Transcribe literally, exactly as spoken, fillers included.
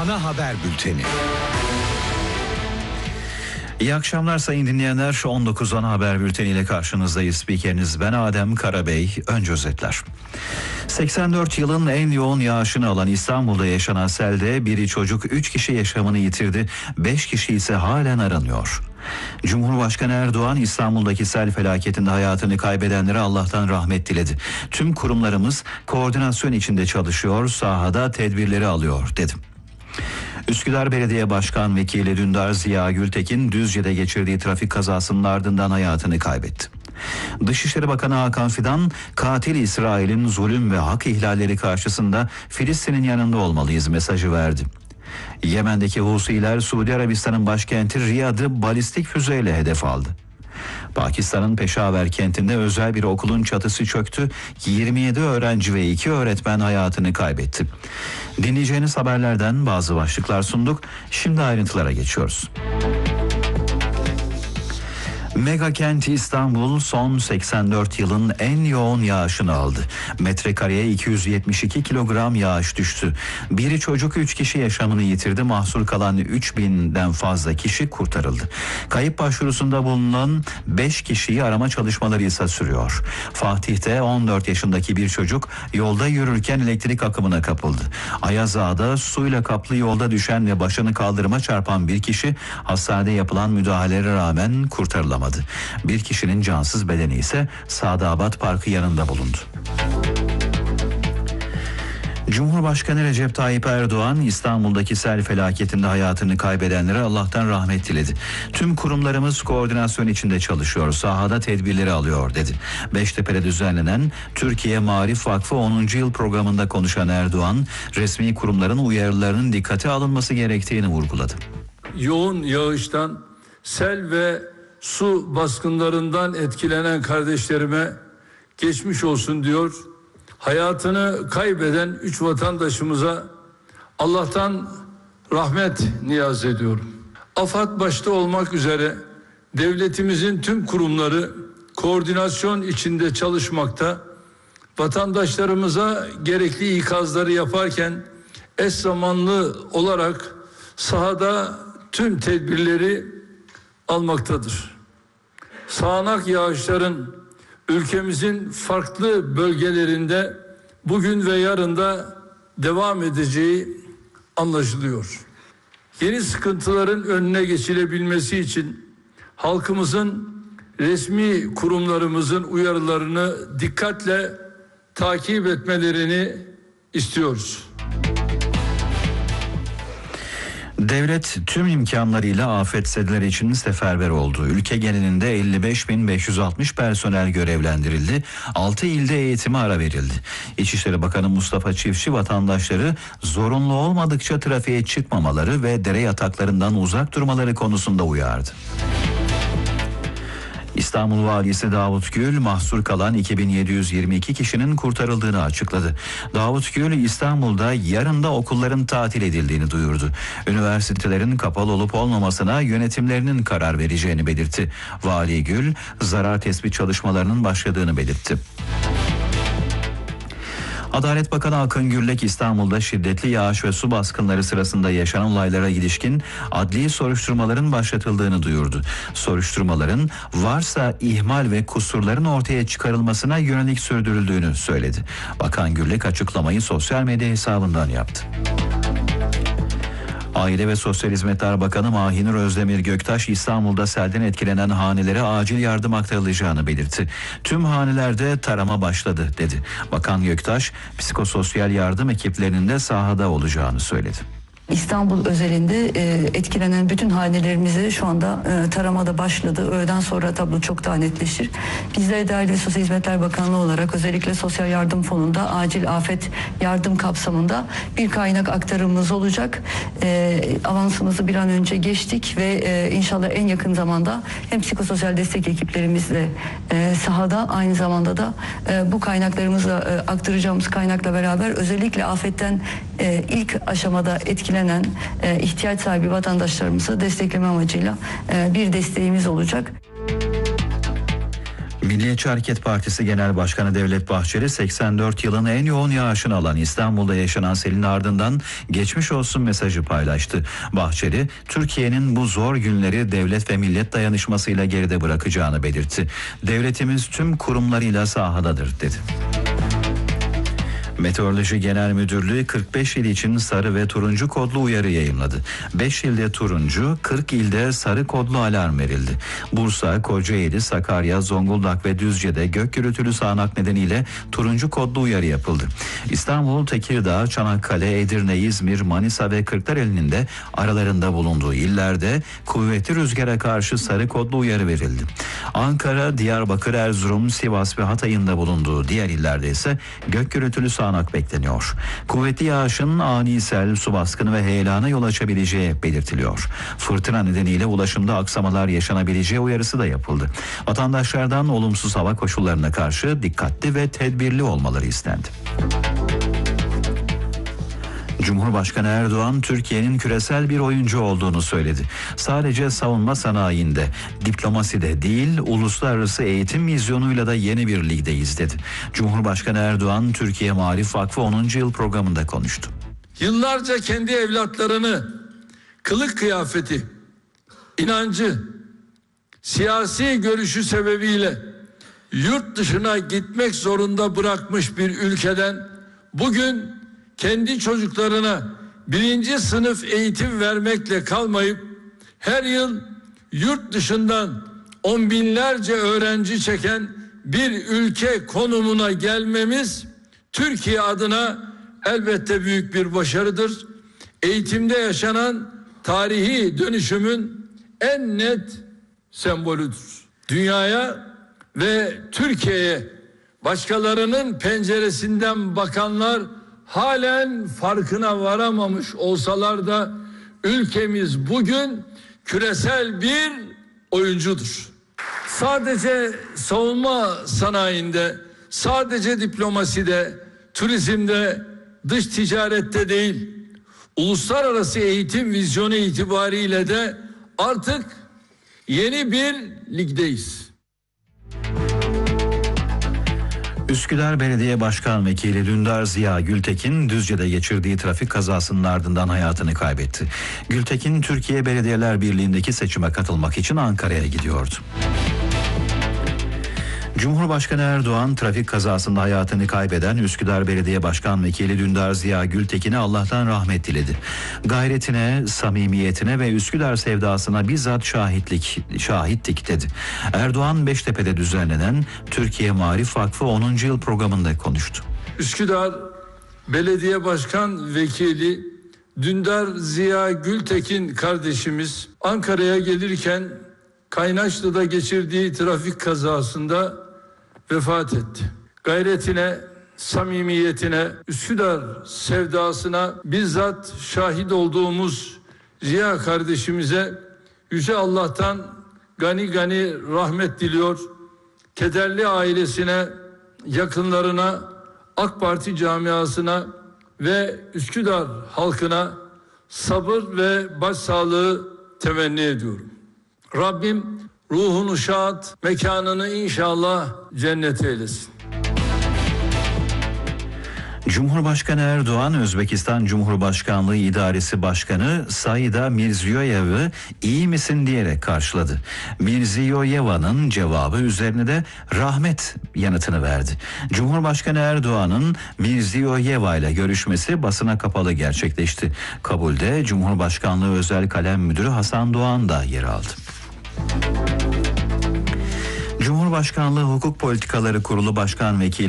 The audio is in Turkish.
Ana haber bülteni. İyi akşamlar sayın dinleyenler. on dokuz Ana Haber Bülteni ile karşınızdayız. Spikeriniz ben Adem Karabey. Önce özetler. seksen dört yılın en yoğun yağışını alan İstanbul'da yaşanan selde biri çocuk üç kişi yaşamını yitirdi. beş kişi ise halen aranıyor. Cumhurbaşkanı Erdoğan İstanbul'daki sel felaketinde hayatını kaybedenlere Allah'tan rahmet diledi. Tüm kurumlarımız koordinasyon içinde çalışıyor, sahada tedbirleri alıyor dedi. Üsküdar Belediye Başkan Vekili Dündar Ziya Gültekin Düzce'de geçirdiği trafik kazasının ardından hayatını kaybetti. Dışişleri Bakanı Hakan Fidan, katil İsrail'in zulüm ve hak ihlalleri karşısında Filistin'in yanında olmalıyız mesajı verdi. Yemen'deki Husiler Suudi Arabistan'ın başkenti Riyad'ı balistik füzeyle hedef aldı. Pakistan'ın Peşaver kentinde özel bir okulun çatısı çöktü. yirmi yedi öğrenci ve iki öğretmen hayatını kaybetti. Dinleyeceğiniz haberlerden bazı başlıklar sunduk. Şimdi ayrıntılara geçiyoruz. Mega kent İstanbul son seksen dört yılın en yoğun yağışını aldı. Metrekareye iki yüz yetmiş iki kilogram yağış düştü. Biri çocuk üç kişi yaşamını yitirdi. Mahsur kalan üç binden fazla kişi kurtarıldı. Kayıp başvurusunda bulunan beş kişiyi arama çalışmaları ise sürüyor. Fatih'te on dört yaşındaki bir çocuk yolda yürürken elektrik akımına kapıldı. Ayazağa'da suyla kaplı yolda düşen ve başını kaldırıma çarpan bir kişi hastanede yapılan müdahalelere rağmen kurtarılamadı. Bir kişinin cansız bedeni ise Sadabat Parkı yanında bulundu. Cumhurbaşkanı Recep Tayyip Erdoğan İstanbul'daki sel felaketinde hayatını kaybedenlere Allah'tan rahmet diledi. Tüm kurumlarımız koordinasyon içinde çalışıyor, sahada tedbirleri alıyor dedi. Beştepe'de düzenlenen Türkiye Maarif Vakfı onuncu yıl programında konuşan Erdoğan, resmi kurumların uyarılarının dikkate alınması gerektiğini vurguladı. Yoğun yağıştan, sel ve su baskınlarından etkilenen kardeşlerime geçmiş olsun diyor. Hayatını kaybeden üç vatandaşımıza Allah'tan rahmet niyaz ediyorum. AFAD başta olmak üzere devletimizin tüm kurumları koordinasyon içinde çalışmakta. Vatandaşlarımıza gerekli ikazları yaparken eş zamanlı olarak sahada tüm tedbirleri almaktadır. Sağanak yağışların ülkemizin farklı bölgelerinde bugün ve yarın da devam edeceği anlaşılıyor. Yeni sıkıntıların önüne geçilebilmesi için halkımızın, resmi kurumlarımızın uyarılarını dikkatle takip etmelerini istiyoruz. Devlet tüm imkanlarıyla afetzedeler için seferber oldu. Ülke genelinde elli beş bin beş yüz altmış personel görevlendirildi. altı ilde eğitime ara verildi. İçişleri Bakanı Mustafa Çiftçi vatandaşları zorunlu olmadıkça trafiğe çıkmamaları ve dere yataklarından uzak durmaları konusunda uyardı. İstanbul Valisi Davut Gül, mahsur kalan iki bin yedi yüz yirmi iki kişinin kurtarıldığını açıkladı. Davut Gül, İstanbul'da yarın da okulların tatil edildiğini duyurdu. Üniversitelerin kapalı olup olmamasına yönetimlerinin karar vereceğini belirtti. Vali Gül, zarar tespit çalışmalarının başladığını belirtti. Adalet Bakanı Akın Gürlek İstanbul'da şiddetli yağış ve su baskınları sırasında yaşanan olaylara ilişkin adli soruşturmaların başlatıldığını duyurdu. Soruşturmaların varsa ihmal ve kusurların ortaya çıkarılmasına yönelik sürdürüldüğünü söyledi. Bakan Gürlek açıklamayı sosyal medya hesabından yaptı. Aile ve Sosyal Hizmetler Bakanı Mahinur Özdemir Göktaş İstanbul'da selden etkilenen hanelere acil yardım aktarılacağını belirtti. Tüm hanelerde tarama başladı dedi. Bakan Göktaş psikososyal yardım ekiplerinin de sahada olacağını söyledi. İstanbul özelinde e, etkilenen bütün hanelerimize şu anda e, taramada başladı. Öğleden sonra tablo çok daha netleşir. Bizler de Aile ve Sosyal Hizmetler Bakanlığı olarak özellikle Sosyal Yardım Fonu'nda acil afet yardım kapsamında bir kaynak aktarımımız olacak. E, avansımızı bir an önce geçtik ve e, inşallah en yakın zamanda hem psikososyal destek ekiplerimizle e, sahada aynı zamanda da e, bu kaynaklarımızla e, aktaracağımız kaynakla beraber özellikle afetten e, ilk aşamada etkilenen e, ihtiyaç sahibi vatandaşlarımıza destekleme amacıyla e, bir desteğimiz olacak. Milliyetçi Hareket Partisi Genel Başkanı Devlet Bahçeli seksen dört yılın en yoğun yağışını alan İstanbul'da yaşanan selin ardından geçmiş olsun mesajı paylaştı. Bahçeli, Türkiye'nin bu zor günleri devlet ve millet dayanışmasıyla geride bırakacağını belirtti. Devletimiz tüm kurumlarıyla sahadadır dedi. Meteoroloji Genel Müdürlüğü kırk beş il için sarı ve turuncu kodlu uyarı yayımladı. beş ilde turuncu, kırk ilde sarı kodlu alarm verildi. Bursa, Kocaeli, Sakarya, Zonguldak ve Düzce'de gök gürültülü sağanak nedeniyle turuncu kodlu uyarı yapıldı. İstanbul, Tekirdağ, Çanakkale, Edirne, İzmir, Manisa ve Kırklareli'nin de aralarında bulunduğu illerde kuvvetli rüzgara karşı sarı kodlu uyarı verildi. Ankara, Diyarbakır, Erzurum, Sivas ve Hatay'ın da bulunduğu diğer illerde ise gök gürültülü sağanak bekleniyor. Kuvvetli yağışın ani sel, su baskını ve heyelana yol açabileceği belirtiliyor. Fırtına nedeniyle ulaşımda aksamalar yaşanabileceği uyarısı da yapıldı. Vatandaşlardan olumsuz hava koşullarına karşı dikkatli ve tedbirli olmaları istendi. Cumhurbaşkanı Erdoğan, Türkiye'nin küresel bir oyuncu olduğunu söyledi. Sadece savunma sanayinde, diplomaside değil, uluslararası eğitim vizyonuyla da yeni bir ligdeyiz dedi. Cumhurbaşkanı Erdoğan, Türkiye Maarif Vakfı onuncu yıl programında konuştu. Yıllarca kendi evlatlarını kılık kıyafeti, inancı, siyasi görüşü sebebiyle yurt dışına gitmek zorunda bırakmış bir ülkeden bugün kendi çocuklarına birinci sınıf eğitim vermekle kalmayıp her yıl yurt dışından on binlerce öğrenci çeken bir ülke konumuna gelmemiz Türkiye adına elbette büyük bir başarıdır. Eğitimde yaşanan tarihi dönüşümün en net sembolüdür. Dünyaya ve Türkiye'ye başkalarının penceresinden bakanlar halen farkına varamamış olsalar da ülkemiz bugün küresel bir oyuncudur. Sadece savunma sanayinde, sadece diplomaside, turizmde, dış ticarette değil, uluslararası eğitim vizyonu itibariyle de artık yeni bir ligdeyiz. Üsküdar Belediye Başkan Vekili Dündar Ziya Gültekin, Düzce'de geçirdiği trafik kazasının ardından hayatını kaybetti. Gültekin, Türkiye Belediyeler Birliği'ndeki seçime katılmak için Ankara'ya gidiyordu. Cumhurbaşkanı Erdoğan, trafik kazasında hayatını kaybeden Üsküdar Belediye Başkan Vekili Dündar Ziya Gültekin'e Allah'tan rahmet diledi. Gayretine, samimiyetine ve Üsküdar sevdasına bizzat şahitlik, şahittik dedi. Erdoğan, Beştepe'de düzenlenen Türkiye Maarif Vakfı onuncu yıl programında konuştu. Üsküdar Belediye Başkan Vekili Dündar Ziya Gültekin kardeşimiz Ankara'ya gelirken Kaynaşlı'da geçirdiği trafik kazasında vefat etti. Gayretine, samimiyetine, Üsküdar sevdasına bizzat şahit olduğumuz Ziya kardeşimize Yüce Allah'tan gani gani rahmet diliyor. Kederli ailesine, yakınlarına, AK Parti camiasına ve Üsküdar halkına sabır ve başsağlığı temenni ediyorum. Rabbim ruhunu şad, mekanını inşallah cennet eylesin. Cumhurbaşkanı Erdoğan, Özbekistan Cumhurbaşkanlığı İdaresi Başkanı Saida Mirziyoyev'i iyi misin diyerek karşıladı. Mirziyoyeva'nın cevabı üzerine de rahmet yanıtını verdi. Cumhurbaşkanı Erdoğan'ın Mirziyoyeva ile görüşmesi basına kapalı gerçekleşti. Kabulde Cumhurbaşkanlığı Özel Kalem Müdürü Hasan Doğan da yer aldı. Cumhurbaşkanlığı Hukuk Politikaları Kurulu Başkan Vekili